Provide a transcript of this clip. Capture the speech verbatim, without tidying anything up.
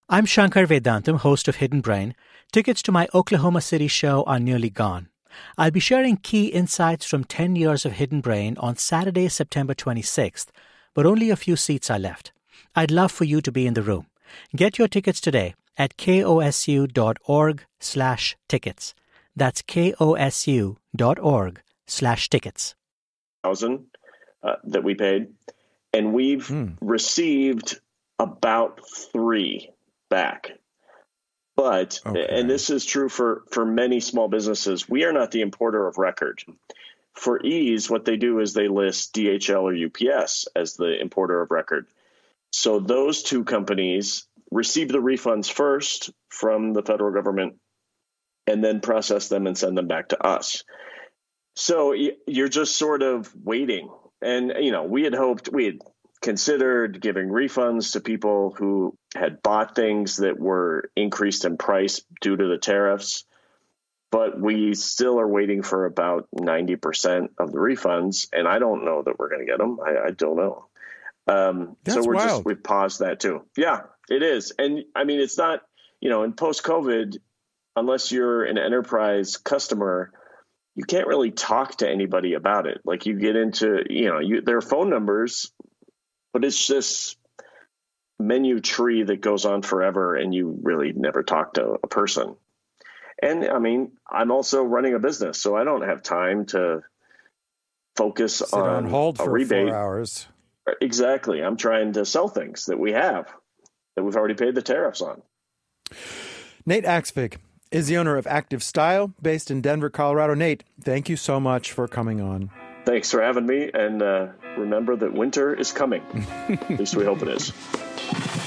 I'm Shankar Vedantam, host of Hidden Brain. Tickets to my Oklahoma City show are nearly gone. I'll be sharing key insights from ten years of Hidden Brain on Saturday, September twenty-sixth, but only a few seats are left. I'd love for you to be in the room. Get your tickets today at kosu.org slash tickets. That's kosu.org slash tickets. Thousand uh, that we paid, and we've mm. received about three back. But, okay. and this is true for, for many small businesses, we are not the importer of record. For ease, what they do is they list D H L or U P S as the importer of record. So those two companies receive the refunds first from the federal government and then process them and send them back to us. So you're just sort of waiting. And, you know, we had hoped, we had considered giving refunds to people who had bought things that were increased in price due to the tariffs. But we still are waiting for about ninety percent of the refunds. And I don't know that we're going to get them. I, I don't know. Um, so we're wild. just, we've paused that too. Yeah, it is. And I mean, it's not, you know, in post-COVID, unless you're an enterprise customer, you can't really talk to anybody about it. Like you get into, you know, you, there are phone numbers, but it's just menu tree that goes on forever and you really never talk to a person. And I mean, I'm also running a business, so I don't have time to focus Sit on, on hold a for rebate. four hours. Exactly. I'm trying to sell things that we have, that we've already paid the tariffs on. Nate Axvig is the owner of Active Style, based in Denver, Colorado. Nate, thank you so much for coming on. Thanks for having me. And uh, remember that winter is coming. At least we hope it is.